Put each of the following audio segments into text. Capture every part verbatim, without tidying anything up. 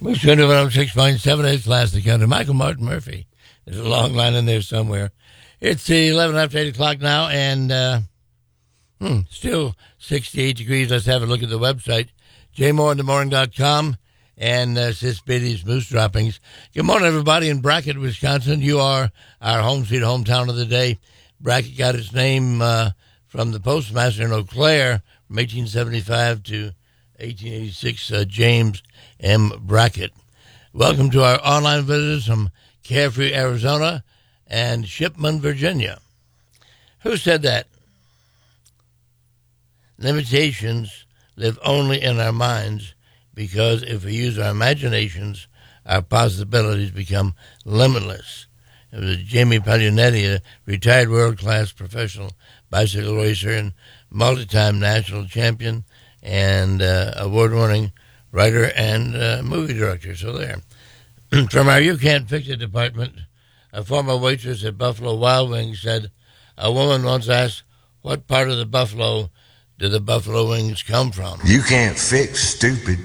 Moose Country one oh six point seven, it's Classic Country. Michael Martin Murphey. There's a long line in there somewhere. It's eleven after eight o'clock now, and uh, hmm, still sixty-eight degrees. Let's have a look at the website, j moore in the morning dot com, and uh, Sis Beatty's Moose Droppings. Good morning, everybody in Brackett, Wisconsin. You are our home sweet hometown of the day. Brackett got its name uh, from the postmaster in Eau Claire from eighteen seventy-five to eighteen eighty-six, uh, James M. Brackett. Welcome to our online visitors from Carefree, Arizona, and Shipman, Virginia. Who said that? Limitations live only in our minds, because if we use our imaginations, our possibilities become limitless. It was Jamie Paglianetti, a retired world-class professional bicycle racer and multi-time national champion and uh, award-winning writer and uh, movie director. So there. From our You Can't Fix It department, a former waitress at Buffalo Wild Wings said, a woman once asked, what part of the buffalo do the buffalo wings come from? You can't fix stupid.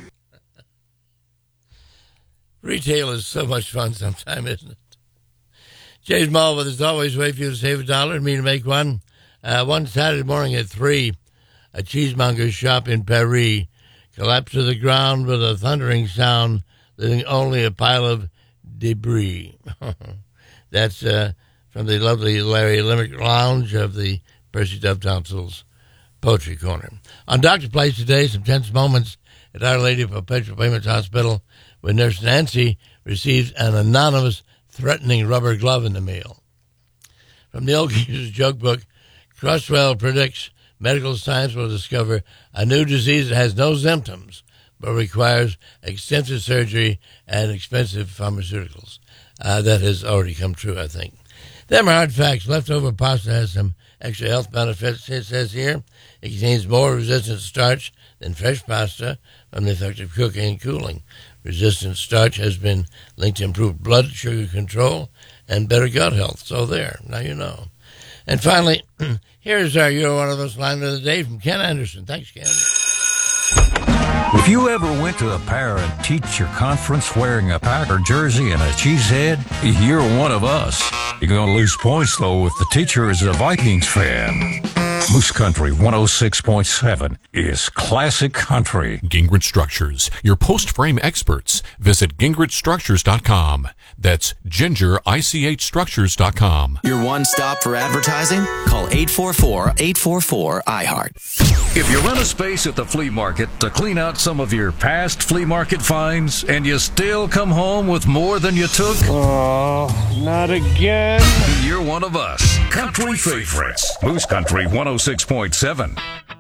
Retail is so much fun sometimes, isn't it? Jay's Mall, with as always, way for you to save a dollar and me to make one. Uh, one Saturday morning at three, a cheesemonger's shop in Paris collapsed to the ground with a thundering sound, leaving only a pile of debris. That's uh, from the lovely Larry Limerick Lounge of the Percy Dove Tonsils Poetry Corner. On Doctor Place today, some tense moments at Our Lady of Perpetual Payments Hospital when Nurse Nancy receives an anonymous threatening rubber glove in the mail. From the Old Geezer's Joke Book, Crosswell predicts medical science will discover a new disease that has no symptoms but requires extensive surgery and expensive pharmaceuticals. Uh, that has already come true, I think. Them are hard facts. Leftover pasta has some extra health benefits, it says here. It contains more resistant starch than fresh pasta from the effect of cooking and cooling. Resistant starch has been linked to improved blood sugar control and better gut health. So there, now you know. And finally, here's our You're One of Us line of the day from Ken Anderson. Thanks, Ken. If you ever went to a parent-teacher conference wearing a Packer jersey and a cheesehead, you're one of us. You're going to lose points, though, if the teacher is a Vikings fan. Moose Country one oh six point seven is classic country. Gingrich Structures, your post-frame experts. Visit gingrich structures dot com. That's ginger ich structures dot com. Your one stop for advertising? Call eight four four, eight four four, I heart. If you rent a space at the flea market to clean out some of your past flea market finds and you still come home with more than you took, oh, not again. You're one of us. Country favorites. Moose Country one oh six point seven.